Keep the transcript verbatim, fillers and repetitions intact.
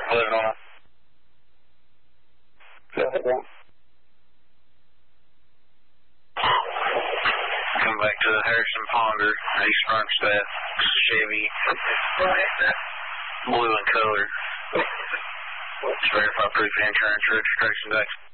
eleven oh nine. Go ahead, Ron. Come back to the Harrison Ponder, East Fronstadt, Chevy, blue in color. Let's verify proof of insurance, registration,